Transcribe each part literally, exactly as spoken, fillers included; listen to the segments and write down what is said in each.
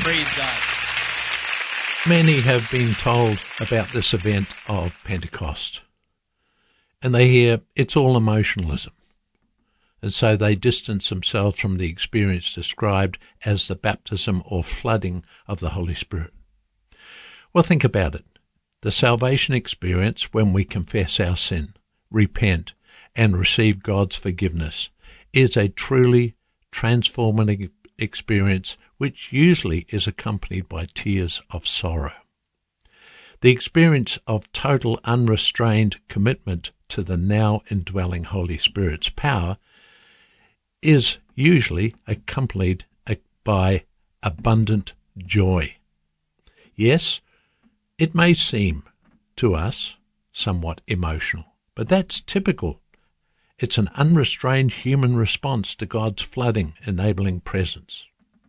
Praise God. Many have been told about this event of Pentecost, and they hear it's all emotionalism, and so they distance themselves from the experience described as the baptism or flooding of the Holy Spirit. Well, think about it. The salvation experience when we confess our sin, repent, and receive God's forgiveness is a truly transformative experience which usually is accompanied by tears of sorrow. The experience of total unrestrained commitment to the now indwelling Holy Spirit's power is usually accompanied by abundant joy. Yes, it may seem to us somewhat emotional, but that's typical. It's an unrestrained human response to God's flooding, enabling presence.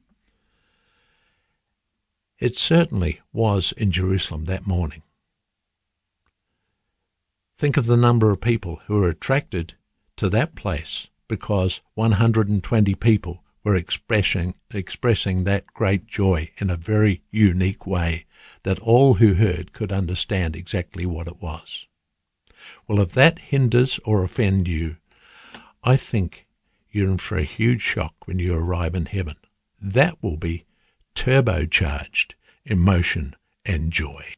It certainly was in Jerusalem that morning. Think of the number of people who were attracted to that place because one hundred twenty people were expressing, expressing that great joy in a very unique way that all who heard could understand exactly what it was. Well, if that hinders or offends you, I think you're in for a huge shock when you arrive in heaven. That will be turbocharged emotion and joy.